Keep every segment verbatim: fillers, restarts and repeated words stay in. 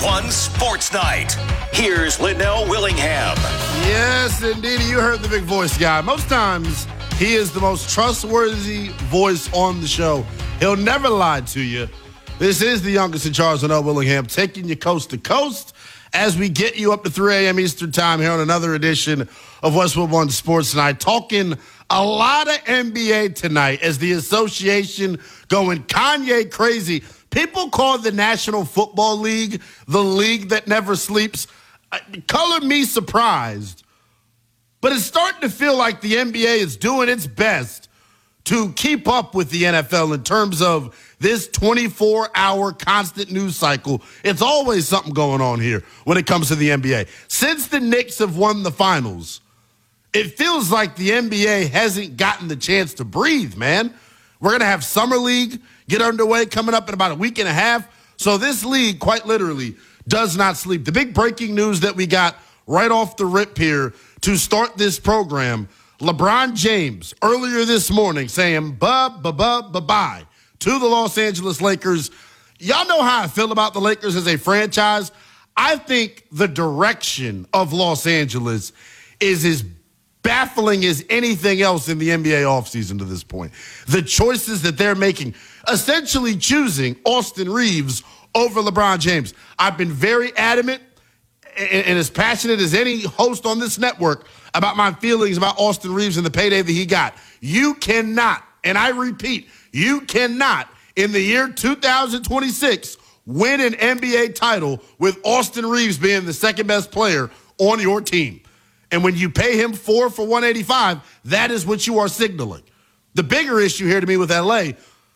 One Sports Night. Here's Linnell Willingham. Yes, indeed. You heard the big voice guy. Most times, he is the most trustworthy voice on the show. He'll never lie to you. This is the youngest in charge, Linnell Willingham, taking you coast to coast as we get you up to three a.m. Eastern time here on another edition of Westwood One Sports Night. Talking a lot of N B A tonight as the association going Kanye crazy. People call the National Football League the league that never sleeps. Color me surprised, but it's starting to feel like the N B A is doing its best to keep up with the N F L in terms of this twenty-four hour constant news cycle. It's always something going on here when it comes to the N B A. Since the Knicks have won the finals, it feels like the N B A hasn't gotten the chance to breathe, man. We're going to have Summer League get underway coming up in about a week and a half. So this league, quite literally, does not sleep. The big breaking news that we got right off the rip here to start this program, LeBron James earlier this morning saying bye-bye-bye-bye to the Los Angeles Lakers. Y'all know how I feel about the Lakers as a franchise. I think the direction of Los Angeles is as baffling as anything else in the N B A offseason to this point. The choices that they're making, essentially choosing Austin Reeves over LeBron James. I've been very adamant and, and as passionate as any host on this network about my feelings about Austin Reeves and the payday that he got. You cannot, and I repeat, you cannot, in the year two thousand twenty-six, win an N B A title with Austin Reeves being the second best player on your team. And when you pay him four for one eighty-five, that is what you are signaling. The bigger issue here to me with L A,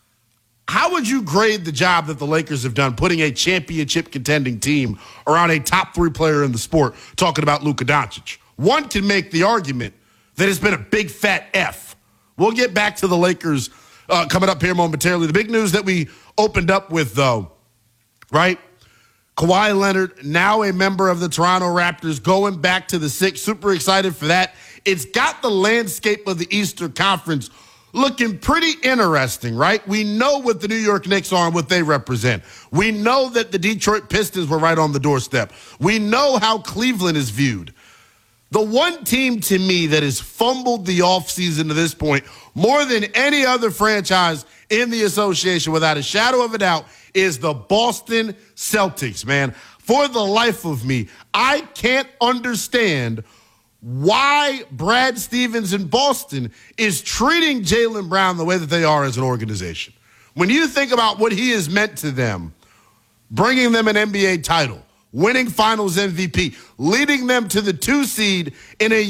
how would you grade the job that the Lakers have done putting a championship contending team around a top three player in the sport, talking about Luka Doncic? One can make the argument that it's been a big fat F. We'll get back to the Lakers uh, coming up here momentarily. The big news that we opened up with, though, right? Kawhi Leonard, now a member of the Toronto Raptors, going back to the six. Super excited for that. It's got the landscape of the Eastern Conference looking pretty interesting, right? We know what the New York Knicks are and what they represent. We know that the Detroit Pistons were right on the doorstep. We know how Cleveland is viewed. The one team to me that has fumbled the offseason to this point more than any other franchise in the association, without a shadow of a doubt, is the Boston Celtics, man. For the life of me, I can't understand why Brad Stevens in Boston is treating Jaylen Brown the way that they are as an organization. When you think about what he has meant to them, bringing them an N B A title, winning finals M V P, leading them to the two seed in a